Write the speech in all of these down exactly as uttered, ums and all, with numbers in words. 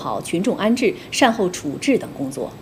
好群众安置、善后处置等工作。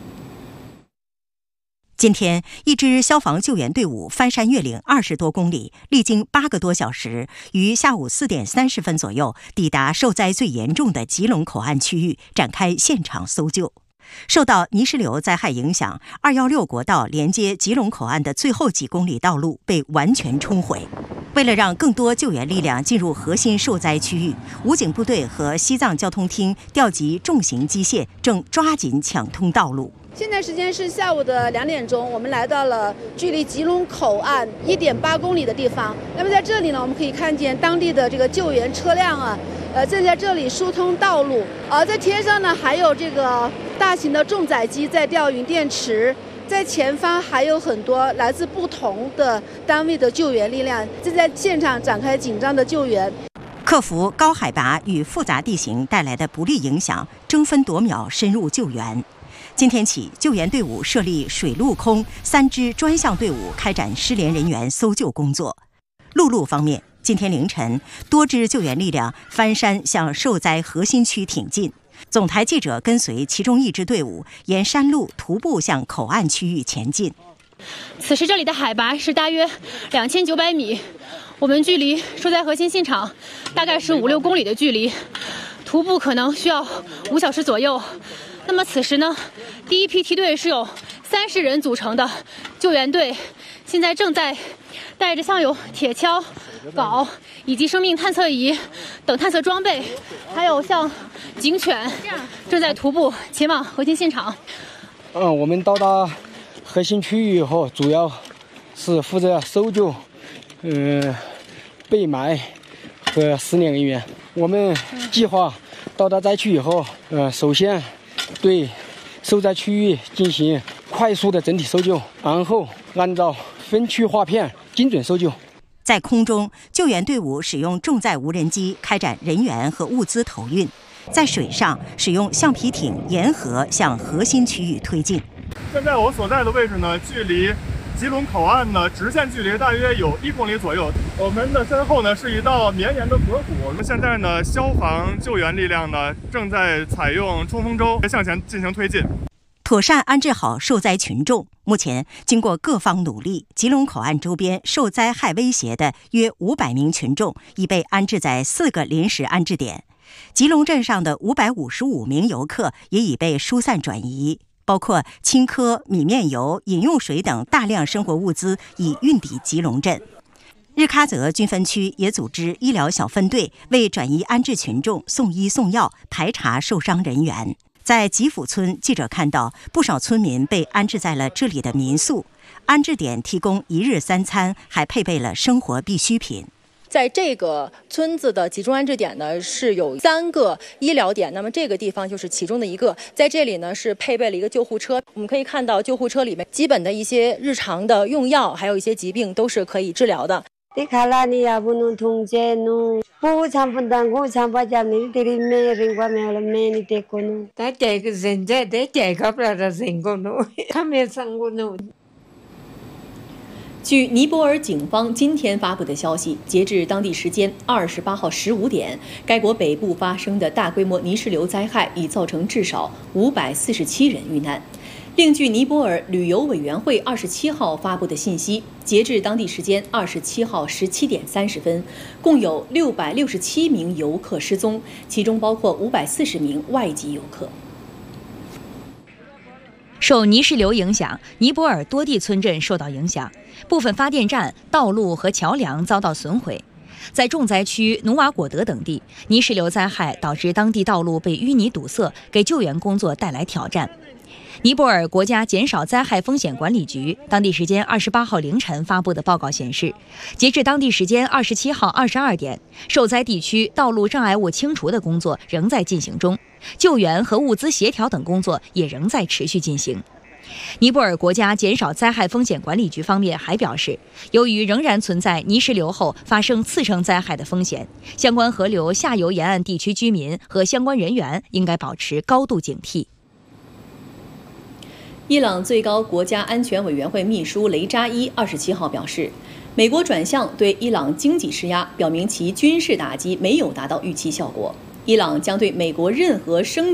今天，一支消防救援队伍翻山越岭二十多公里，历经八个多小时，于下午四点三十分左右抵达受灾最严重的吉隆口岸区域，展开现场搜救。受到泥石流灾害影响，二一六国道连接吉隆口岸的最后几公里道路被完全冲毁。为了让更多救援力量进入核心受灾区域，武警部队和西藏交通厅调集重型机械，正抓紧抢通道路。 现在时间是下午的两点钟，我们来到了距离吉隆口岸一点八公里的地方。那么在这里呢，我们可以看见当地的这个救援车辆啊，呃，正在这里疏通道路。而、呃、在天上呢，还有这个大型的重载机在吊运电池。在前方还有很多来自不同的单位的救援力量正在现场展开紧张的救援。 克服高海拔与复杂地形带来的不利影响，争分夺秒深入救援。今天起，救援队伍设立水陆空三支专项队伍，开展失联人员搜救工作。陆路方面，今天凌晨，多支救援力量翻山向受灾核心区挺进。总台记者跟随其中一支队伍，沿山路徒步向口岸区域前进。 此时这里的海拔是大约两千九百米，我们距离受灾核心现场大概是五六公里的距离，徒步可能需要五小时左右。那么此时呢，第一批梯队是有三十人组成的救援队，现在正在带着像有铁锹、镐以及生命探测仪等探测装备，还有像警犬，正在徒步前往核心现场。 嗯，我们到达核心区域以后，主要是负责搜救、嗯、被埋和失联人员。我们计划到达灾区以后，呃，首先对受灾区域进行快速的整体搜救，然后按照分区划片精准搜救。 在空中，救援队伍使用重载无人机开展人员和物资投运；在水上，使用橡皮艇沿河向核心区域推进。 现在我所在的位置呢，距离吉隆口岸呢直线距离大约有一公里左右。我们的身后呢是一道绵延的河谷。我们现在呢，消防救援力量呢正在采用冲锋舟向前进行推进。 妥善安置好受灾群众。目前，经过各方努力，吉隆口岸周边受灾害威胁的约五百名群众已被安置在四个临时安置点。吉隆镇上的五百五十五名游客也已被疏散转移，包括青稞、米面油、饮用水等大量生活物资已运抵吉隆镇。日喀则军分区也组织医疗小分队为转移安置群众送医送药，排查受伤人员。在吉府村，记者看到不少村民被安置在了这里的民宿，安置点提供一日三餐，还配备了生活必需品。 在这个村子的集中安置点呢，是有三个医疗点，那么这个地方就是其中的一个。在这里呢，是配备了一个救护车，我们可以看到救护车里面基本的一些日常的用药，还有一些疾病都是可以治疗的。 据尼泊尔警方今天发布的消息，截至当地时间二十八号十五点，该国北部发生的大规模泥石流灾害已造成至少五百四十七人遇难。另据尼泊尔旅游委员会二十七号发布的信息，截至当地时间二十七号十七点三十分，共有六百六十七名游客失踪，其中包括五百四十名外籍游客。 受泥石流影响，尼泊尔多地村镇受到影响，部分发电站、道路和桥梁遭到损毁。在重灾区努瓦果德等地，泥石流灾害导致当地道路被淤泥堵塞，给救援工作带来挑战。尼泊尔国家减少灾害风险管理局当地时间二十八号凌晨发布的报告显示，截至当地时间二十七号二十二点，受灾地区道路障碍物清除的工作仍在进行中，救援和物资协调等工作也仍在持续进行。尼泊尔国家减少灾害风险管理局方面还表示，由于仍然存在泥石流后发生次生灾害的风险，相关河流下游沿岸地区居民和相关人员应该保持高度警惕。 伊朗最高国家安全委员会秘书雷扎伊二十七号表示，美国转向对伊朗经济施压，表明其军事打击没有达到预期效果。伊朗将对美国任何升